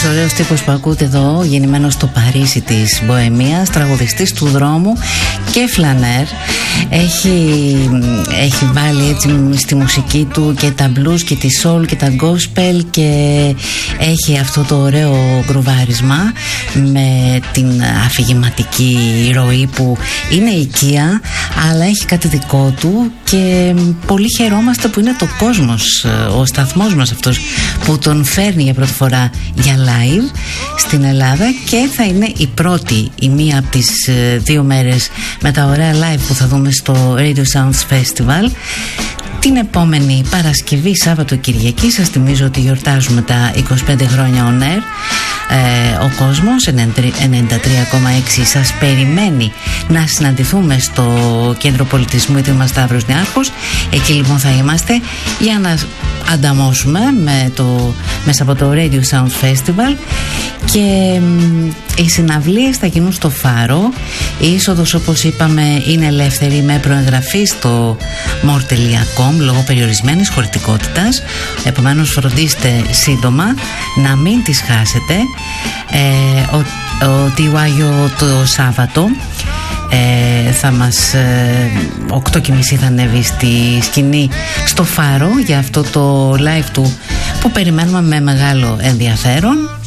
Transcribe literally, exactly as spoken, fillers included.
αυτός ο ωραίος τύπος που ακούτε εδώ, γεννημένος στο Παρίσι της Μποεμίας, τραγουδιστής του δρόμου και φλανέρ, έχει, έχει βάλει έτσι στη μουσική του και τα blues και τη soul και τα gospel και έχει αυτό το ωραίο γκρουβάρισμα με την αφηγηματική ροή που είναι οικία αλλά έχει κάτι δικό του και πολύ χαιρόμαστε που είναι το Κόσμος, ο σταθμός μας αυτός που τον φέρνει για πρώτη φορά για live στην Ελλάδα και θα είναι η πρώτη, η μία από τις δύο μέρες με τα ωραία live που θα δούμε στο Radio Sounds Festival την επόμενη Παρασκευή, Σάββατο, Κυριακή. Σας θυμίζω ότι γιορτάζουμε τα είκοσι πέντε χρόνια on air. Ε, ο Κόσμος ενενήντα τρία κόμμα έξι σας περιμένει να συναντηθούμε στο Κέντρο Πολιτισμού Ίδρυμα Σταύρος Νιάρχος. Εκεί λοιπόν θα είμαστε για να ανταμώσουμε με το, μέσα από το Radio Sound Festival και οι συναυλίες θα γίνουν στο Φάρο. Η είσοδος, όπως είπαμε, είναι ελεύθερη με προεγγραφή στο more τελεία com λόγω περιορισμένης χωρητικότητας. Επομένως φροντίστε σύντομα να μην τις χάσετε. ε, ο, ο Τιουάγιο το Σάββατο Ε, θα μας ε, οκτώ και μισή θα ανέβει στη σκηνή στο Φάρο για αυτό το live του που περιμένουμε με μεγάλο ενδιαφέρον.